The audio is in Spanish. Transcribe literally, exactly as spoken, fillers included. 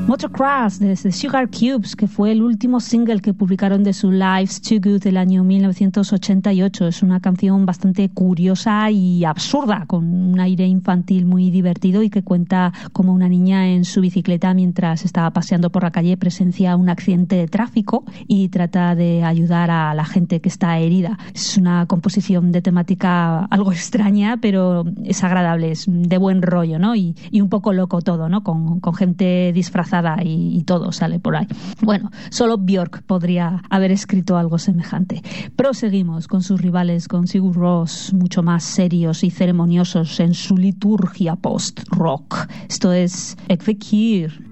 Motocross de Sugar Cubes, que fue el último single que publicaron de su Life's Too Good del año mil novecientos ochenta y ocho. Es una canción bastante curiosa y absurda, con un aire infantil muy divertido y que cuenta cómo una niña en su bicicleta, mientras estaba paseando por la calle, presencia un accidente de tráfico y trata de ayudar a la gente que está herida. Es una composición de temática algo extraña, pero es agradable, es de buen rollo, ¿no? Y, y un poco loco todo, ¿no? Con, con gente disfrazada Y, y todo sale por ahí. Bueno, solo Björk podría haber escrito algo semejante. Proseguimos con sus rivales, con Sigur Rós, mucho más serios y ceremoniosos en su liturgia post-rock. Esto es Ekvekir.